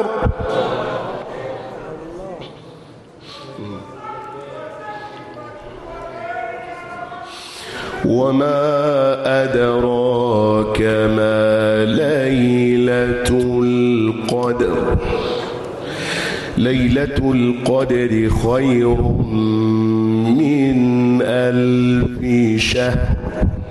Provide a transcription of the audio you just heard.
أكبر. وما أدراك ما ليلة القدر. ليلة القدر خير من 1000 شهر.